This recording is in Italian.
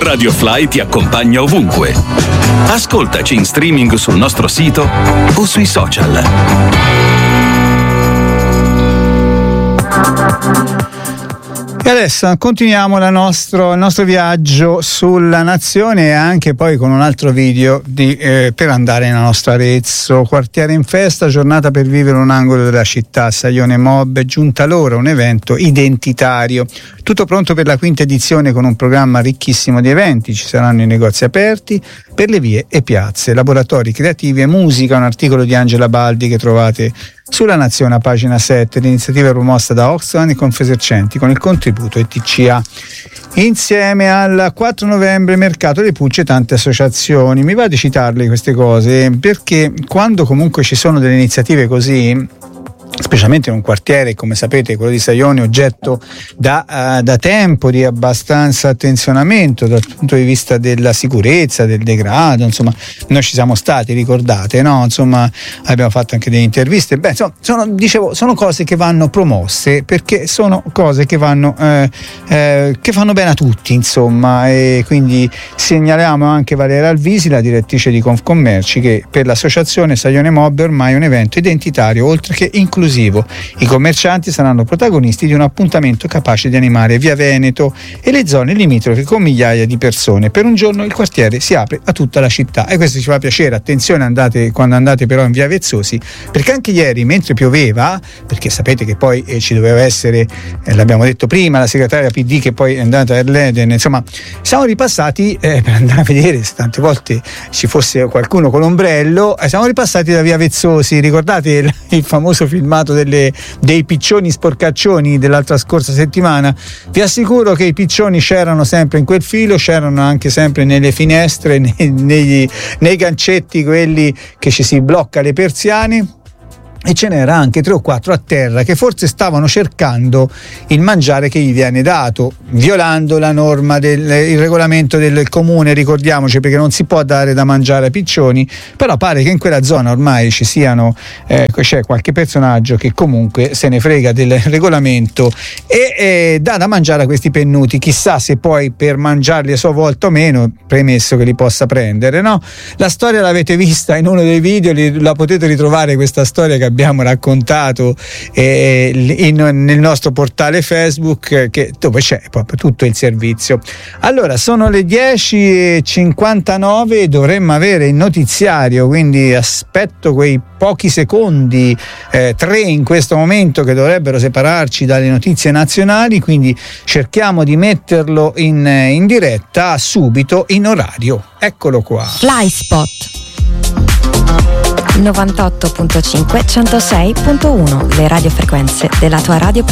Radio Fly ti accompagna ovunque. Ascoltaci in streaming sul nostro sito o sui social. E adesso continuiamo il nostro viaggio sulla nazione, e anche poi con un altro video per andare nella nostra Arezzo. Quartiere in festa, giornata per vivere un angolo della città. Saione Mob, è giunta l'ora, un evento identitario. Tutto pronto per la quinta edizione, con un programma ricchissimo di eventi. Ci saranno i negozi aperti per le vie e piazze, laboratori creativi e musica. Un articolo di Angela Baldi che trovate sulla Nazione a pagina 7. L'iniziativa è promossa da Oxfam e Confesercenti con il contributo ETCA. Insieme al 4 novembre Mercato delle Pulci e tante associazioni. Mi va di citarle queste cose perché quando comunque ci sono delle iniziative così, specialmente in un quartiere, come sapete, quello di Saione, oggetto da tempo di abbastanza attenzionamento dal punto di vista della sicurezza, del degrado, insomma, noi ci siamo stati, ricordate, no? Insomma, abbiamo fatto anche delle interviste. Beh, insomma, sono cose che vanno promosse, perché sono cose che fanno bene a tutti, insomma, e quindi segnaliamo anche Valeria Alvisi, la direttrice di Confcommerci, che per l'associazione Saione Mob è ormai un evento identitario, oltre che inclusivo. I commercianti saranno protagonisti di un appuntamento capace di animare Via Veneto e le zone limitrofe con migliaia di persone. Per un giorno il quartiere si apre a tutta la città, e questo ci fa piacere. Attenzione quando andate però in Via Vezzosi, perché anche ieri, mentre pioveva, perché sapete che poi ci doveva essere, l'abbiamo detto prima, la segretaria PD che poi è andata a Erleden, insomma siamo ripassati per andare a vedere se tante volte ci fosse qualcuno con l'ombrello. Siamo ripassati da Via Vezzosi, ricordate il famoso filmato dei piccioni sporcaccioni dell'altra scorsa settimana? Vi assicuro che i piccioni c'erano sempre in quel filo, c'erano anche sempre nelle finestre, nei gancetti quelli che ci si blocca le persiane, e ce n'era anche 3 o 4 a terra che forse stavano cercando il mangiare che gli viene dato, violando la norma il regolamento del comune, ricordiamoci, perché non si può dare da mangiare ai piccioni. Però pare che in quella zona ormai c'è qualche personaggio che comunque se ne frega del regolamento e dà da mangiare a questi pennuti. Chissà se poi per mangiarli a sua volta o meno, premesso che li possa prendere, no? La storia l'avete vista in uno dei video, la potete ritrovare questa storia che abbiamo raccontato nel nostro portale Facebook, dove c'è proprio tutto il servizio. Allora, sono le 10:59 e dovremmo avere il notiziario, quindi aspetto quei pochi secondi, 3 in questo momento, che dovrebbero separarci dalle notizie nazionali, quindi cerchiamo di metterlo in diretta subito in orario. Eccolo qua. Fly Spot 98.5 106.1, le radiofrequenze della tua radio preferita.